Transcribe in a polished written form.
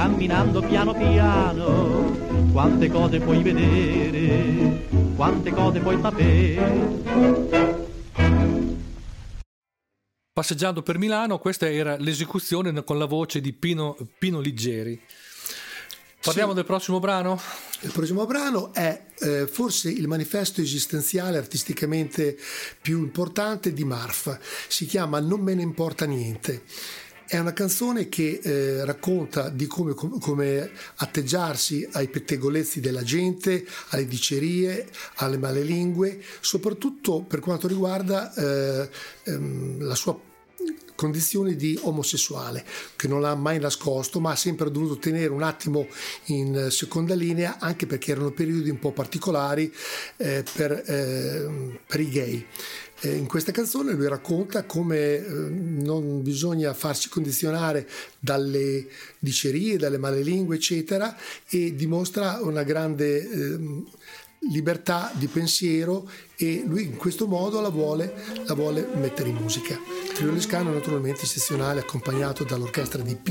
camminando piano piano, quante cose puoi vedere, quante cose puoi sapere. Passeggiando per Milano, questa era l'esecuzione con la voce di Pino Liggeri. Parliamo del prossimo brano? Il prossimo brano è forse il manifesto esistenziale artisticamente più importante di Marf. Si chiama Non me ne importa niente. È una canzone che racconta di come atteggiarsi ai pettegolezzi della gente, alle dicerie, alle malelingue, soprattutto per quanto riguarda la sua condizioni di omosessuale, che non l'ha mai nascosto, ma ha sempre dovuto tenere un attimo in seconda linea, anche perché erano periodi un po' particolari per i gay. In questa canzone lui racconta come non bisogna farsi condizionare dalle dicerie, dalle malelingue, eccetera, e dimostra una grande libertà di pensiero, e lui in questo modo la vuole mettere in musica. Trio Lescano naturalmente eccezionale, accompagnato dall'orchestra di